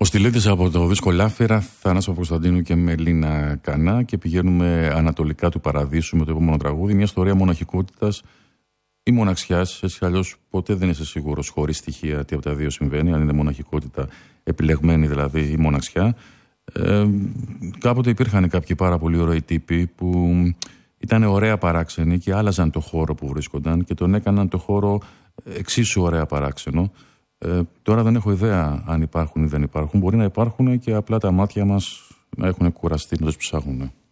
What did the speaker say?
Στυλίτης από το δίσκο Λάφυρα, Θανάσης Παπακοσταντίνου και Μελίνα Κανά, και πηγαίνουμε ανατολικά του Παραδείσου με το επόμενο τραγούδι. Μια ιστορία μοναχικότητας ή μοναξιάς, έτσι αλλιώς ποτέ δεν είσαι σίγουρος χωρίς στοιχεία τι από τα δύο συμβαίνει, αν είναι μοναχικότητα επιλεγμένη δηλαδή ή μοναξιά. Κάποτε υπήρχαν κάποιοι πάρα πολύ ωραίοι τύποι που ήταν ωραία παράξενοι και άλλαζαν το χώρο που βρίσκονταν και τον έκαναν το χώρο εξίσου ωραία παράξενο. Τώρα δεν έχω ιδέα αν υπάρχουν ή δεν υπάρχουν. Μπορεί να υπάρχουν και απλά τα μάτια μας να έχουν κουραστεί να τους ψάχνουν.